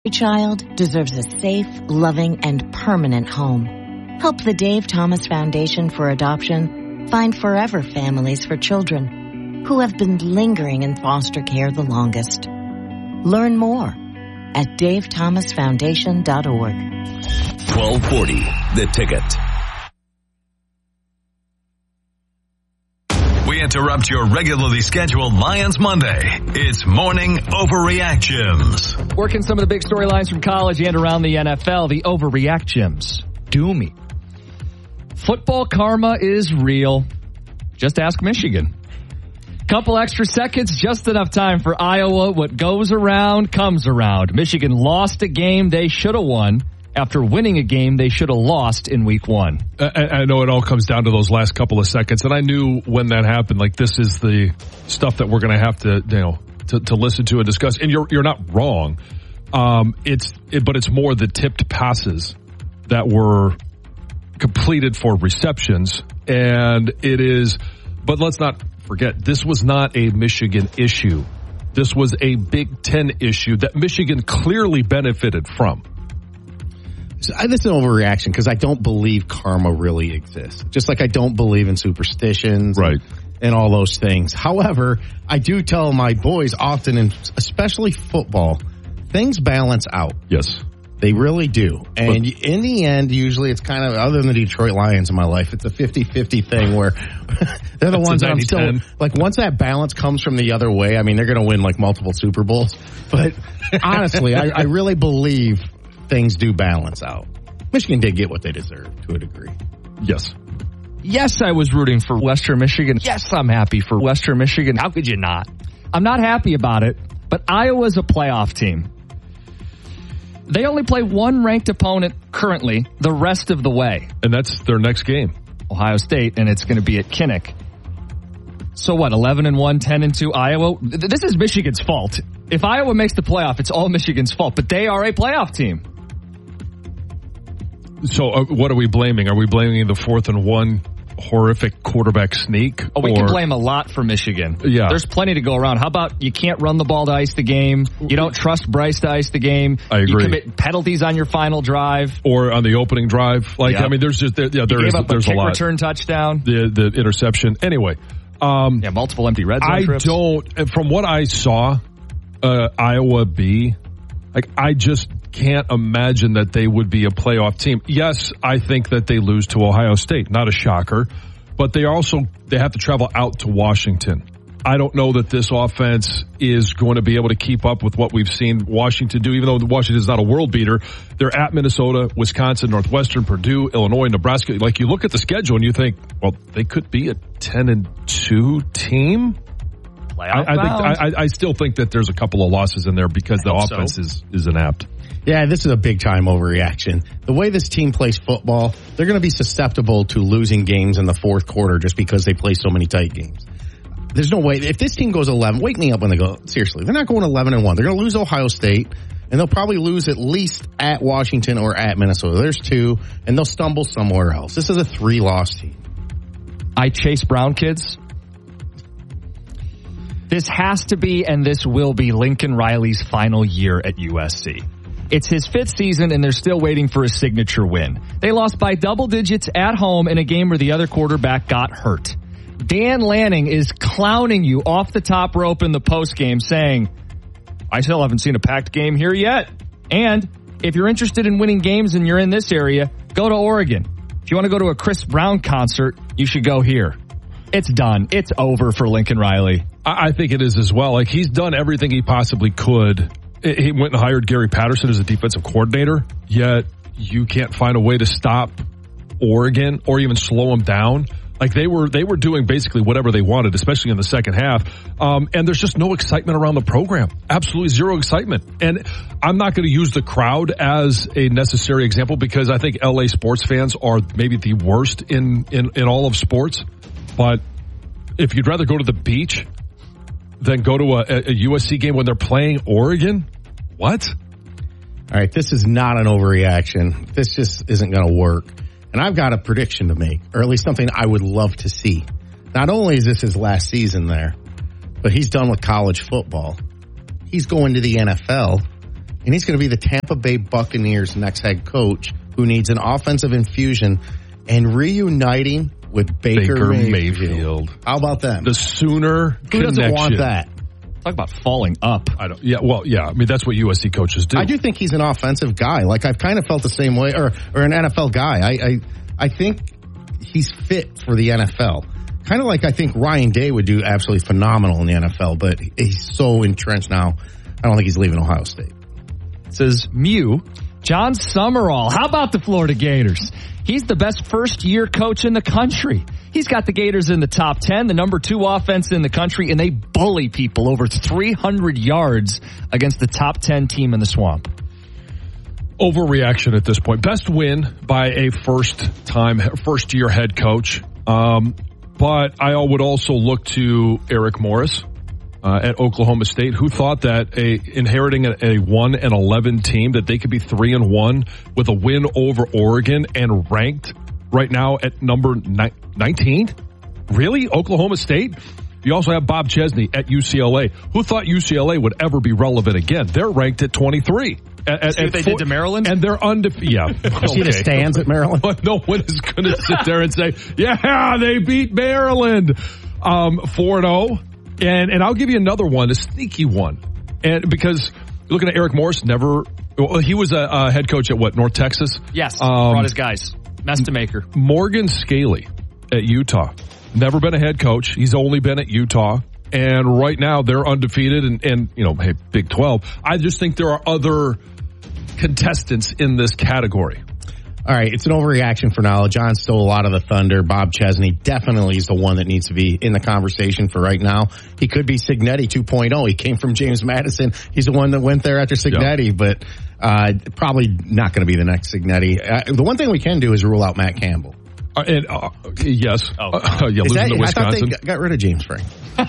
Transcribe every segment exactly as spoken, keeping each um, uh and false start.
Every child deserves a safe, loving, and permanent home. Help the Dave Thomas Foundation for Adoption find forever families for children who have been lingering in foster care the longest. Learn more at dave thomas foundation dot org. twelve forty, The Ticket. We interrupt your regularly scheduled Lions Monday. It's Morning Overreactions. Working some of the big storylines from college and around the N F L, the Overreactions. Do me. Football karma is real. Just ask Michigan. Couple extra seconds, just enough time for Iowa. What goes around comes around. Michigan lost a game they should have won after winning a game they should have lost in week one. I, I know it all comes down to those last couple of seconds, and I knew when that happened, like, this is the stuff that we're going to have to, you know, to, to listen to and discuss. And you're you're not wrong. Um, it's it, but it's more the tipped passes that were completed for receptions, and it is. But let's not forget, this was not a Michigan issue. This was a Big Ten issue that Michigan clearly benefited from. So I, this is an overreaction because I don't believe karma really exists. Just like I don't believe in superstitions, right, and, and all those things. However, I do tell my boys often, and especially football, things balance out. Yes. They really do. And but, in the end, usually it's kind of, other than the Detroit Lions in my life, it's a fifty-fifty thing where they're the ones that I'm still, like, once that balance comes from the other way, I mean, they're going to win like multiple Super Bowls. But honestly, I, I really believe things do balance out. Michigan did get what they deserved to a degree. Yes. Yes, I was rooting for Western Michigan. Yes, I'm happy for Western Michigan. How could you not? I'm not happy about it, but Iowa's a playoff team. They only play one ranked opponent currently the rest of the way. And that's their next game. Ohio State, and it's going to be at Kinnick. So what, eleven and one, ten and two, Iowa? This is Michigan's fault. If Iowa makes the playoff, it's all Michigan's fault, but they are a playoff team. So uh, what are we blaming? Are we blaming the fourth and one horrific quarterback sneak? Oh, we or? can blame a lot for Michigan. Yeah. There's plenty to go around. How about you can't run the ball to ice the game? You don't trust Bryce to ice the game. I agree. You commit penalties on your final drive. Or on the opening drive. Like, yep. I mean, there's just, there, yeah, there you is, gave up there's a kick a lot. Return touchdown. The, the interception. Anyway. Um, yeah, multiple empty red zone I trips. don't, from what I saw, uh, Iowa B, like, I just can't imagine that they would be a playoff team. Yes, I think that they lose to Ohio State. Not a shocker. But they also, they have to travel out to Washington. I don't know that this offense is going to be able to keep up with what we've seen Washington do, even though Washington is not a world beater. They're at Minnesota, Wisconsin, Northwestern, Purdue, Illinois, Nebraska. Like, you look at the schedule and you think, well, they could be a ten and two team. Playoff I, I, think, I, I still think that there's a couple of losses in there because the offense so. is, is inept. Yeah, this is a big time overreaction. The way this team plays football, they're going to be susceptible to losing games in the fourth quarter just because they play so many tight games. There's no way. If this team goes eleven, wake me up when they go, seriously, they're not going eleven and one. They're going to lose Ohio State, and they'll probably lose at least at Washington or at Minnesota. There's two, and they'll stumble somewhere else. This is a three-loss team. I chase Brown kids. This has to be, and this will be, Lincoln Riley's final year at U S C. It's his fifth season, and they're still waiting for a signature win. They lost by double digits at home in a game where the other quarterback got hurt. Dan Lanning is clowning you off the top rope in the postgame, saying, I still haven't seen a packed game here yet. And if you're interested in winning games and you're in this area, go to Oregon. If you want to go to a Chris Brown concert, you should go here. It's done. It's over for Lincoln Riley. I think it is as well. Like, he's done everything he possibly could. He went and hired Gary Patterson as a defensive coordinator, yet you can't find a way to stop Oregon or even slow them down. Like, they were they were doing basically whatever they wanted, especially in the second half. Um, and there's just no excitement around the program. Absolutely zero excitement. And I'm not going to use the crowd as a necessary example because I think L A sports fans are maybe the worst in, in, in all of sports. But if you'd rather go to the beach than go to a, a U S C game when they're playing Oregon, what? All right, this is not an overreaction. This just isn't going to work. And I've got a prediction to make, or at least something I would love to see. Not only is this his last season there, but he's done with college football. He's going to the N F L. and he's going to be the Tampa Bay Buccaneers' next head coach, who needs an offensive infusion and reuniting with Baker, Baker Mayfield. Mayfield. How about them? The Sooner Who connection. doesn't want that? Talk about falling up. I don't. Yeah, well, yeah. I mean, that's what U S C coaches do. I do think he's an offensive guy. Like, I've kind of felt the same way, or or an N F L guy. I I, I think he's fit for the N F L. Kind of like I think Ryan Day would do absolutely phenomenal in the N F L, but he's so entrenched now. I don't think he's leaving Ohio State. It says Mew. John Summerall. How about the Florida Gators? He's the best first-year coach in the country. He's got the Gators in the top ten, the number two offense in the country, and they bully people over three hundred yards against the top ten team in the Swamp. Overreaction at this point. Best win by a first-time, first-year head coach. Um, but I would also look to Eric Morris uh, at Oklahoma State, who thought that a inheriting a, a one and eleven team, that they could be three and one with a win over Oregon and ranked right now at number nineteen. Really? Oklahoma State? You also have Bob Chesney at U C L A. Who thought U C L A would ever be relevant again? They're ranked at twenty-three. At, at, See what they four, did to Maryland? And they're undefeated. Yeah. You see the stands at Maryland? But no one is going to sit there and say, yeah, they beat Maryland. Um, four and oh. And, and I'll give you another one, a sneaky one. And because looking at Eric Morris, never, well, he was a, a head coach at what, North Texas? Yes. Um, brought his guys. Mess to maker. Morgan Scaley at Utah. Never been a head coach. He's only been at Utah. And right now they're undefeated and, and, you know, hey, Big twelve. I just think there are other contestants in this category. All right, it's an overreaction for now. John stole a lot of the thunder. Bob Chesney definitely is the one that needs to be in the conversation for right now. He could be Cignetti two point oh. He came from James Madison. He's the one that went there after Cignetti, yep. but uh, probably not going to be the next Cignetti. Uh, the one thing we can do is rule out Matt Campbell. Uh, and uh, yes, oh. uh, yeah, losing that, to Wisconsin. I thought they got rid of James Frank.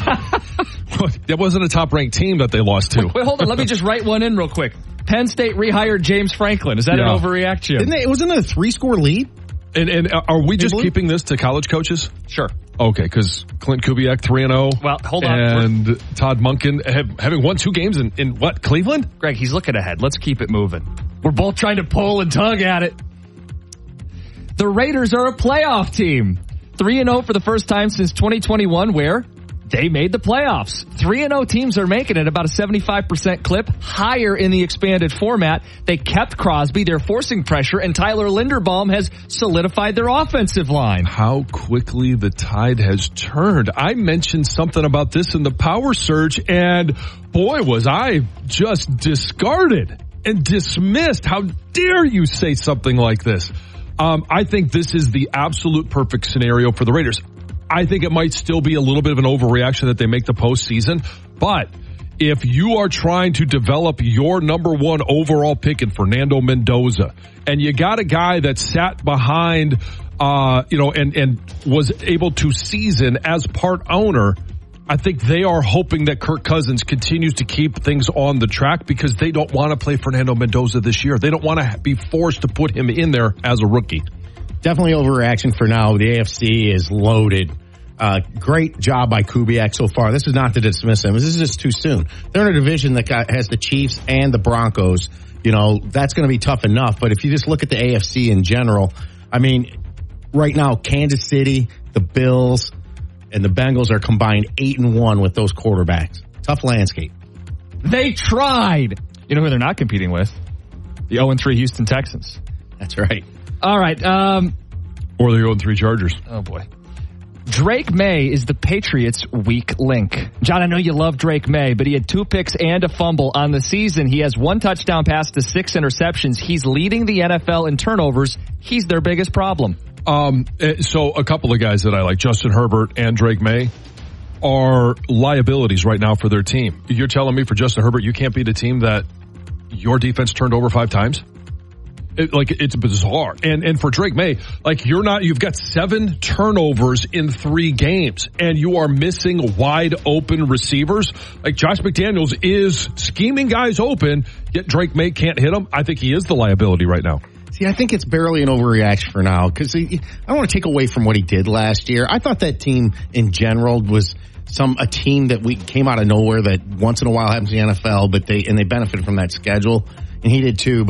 That wasn't a top-ranked team that they lost to. Wait, hold on. Let me just write one in real quick. Penn State rehired James Franklin. Is that yeah. an overreaction? Didn't they, wasn't it a three-score lead? And, and are we just keeping this to college coaches? Sure. Okay, because Clint Kubiak three and oh. Well, hold on. And We're... Todd Monken have, having won two games in, in what, Cleveland? Greg, he's looking ahead. Let's keep it moving. We're both trying to pull and tug at it. The Raiders are a playoff team. three and oh for the first time since twenty twenty-one, where they made the playoffs. three and oh teams are making it about a seventy-five percent clip, higher in the expanded format. They kept Crosby, they're forcing pressure, and Tyler Linderbaum has solidified their offensive line. How quickly the tide has turned. I mentioned something about this in the Power Surge, and boy, was I just discarded and dismissed. How dare you say something like this? Um, I think this is the absolute perfect scenario for the Raiders. I think it might still be a little bit of an overreaction that they make the postseason, but if you are trying to develop your number one overall pick in Fernando Mendoza, and you got a guy that sat behind, uh, you know, and, and was able to season as part owner, I think they are hoping that Kirk Cousins continues to keep things on the track because they don't want to play Fernando Mendoza this year. They don't want to be forced to put him in there as a rookie. Definitely overreaction for now. The A F C is loaded. Uh, great job by Kubiak so far. This is not to dismiss him. This is just too soon. They're in a division that got, has the Chiefs and the Broncos. You know, that's going to be tough enough. But if you just look at the A F C in general, I mean, right now, Kansas City, the Bills, and the Bengals are combined eight and one with those quarterbacks. Tough landscape. They tried. You know who they're not competing with? The oh and three Houston Texans. That's right. All right. Um, or the oh and three Chargers. Oh, boy. Drake May is the Patriots' weak link. John, I know you love Drake May, but he had two picks and a fumble on the season. He has one touchdown pass to six interceptions. He's leading the N F L in turnovers. He's their biggest problem. Um, so a couple of guys that I like, Justin Herbert and Drake May, are liabilities right now for their team. You're telling me for Justin Herbert, you can't beat a team that your defense turned over five times? It, like, it's bizarre. And, and for Drake May, like, you're not, you've got seven turnovers in three games and you are missing wide open receivers. Like, Josh McDaniels is scheming guys open, yet Drake May can't hit them. I think he is the liability right now. See, I think it's barely an overreaction for now because I don't want to take away from what he did last year. I thought that team in general was some a team that we came out of nowhere that once in a while happens in the N F L, but they and they benefited from that schedule, and he did too. But